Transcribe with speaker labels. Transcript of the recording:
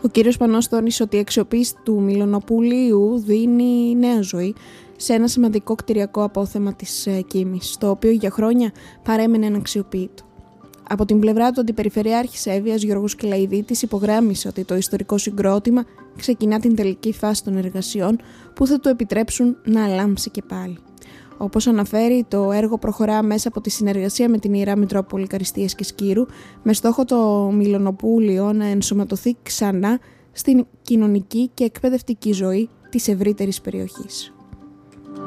Speaker 1: Ο κύριος Πανός τόνισε ότι η αξιοποίηση του Μιλονοπουλίου δίνει νέα ζωή σε ένα σημαντικό κτηριακό απόθεμα της Κίμης, το οποίο για χρόνια παρέμενε αναξιοποιητό. Από την πλευρά του, Αντιπεριφερειάρχης Εύβοιας Γιώργος Κελαϊδίτης υπογράμμισε ότι το ιστορικό συγκρότημα ξεκινά την τελική φάση των εργασιών που θα του επιτρέψουν να λάμψει και πάλι. Όπως αναφέρει, το έργο προχωρά μέσα από τη συνεργασία με την Ιερά Μητρόπολη Καριστίας και Σκύρου, με στόχο το Μιλονοπούλιο να ενσωματωθεί ξανά στην κοινωνική και εκπαιδευτική ζωή της ευρύτερης περιοχής.